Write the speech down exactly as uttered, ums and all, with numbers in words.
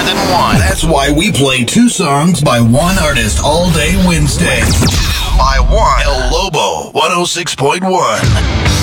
than one. That's why we play two songs by one artist all day Wednesday. Two by one. El Lobo, one oh six point one.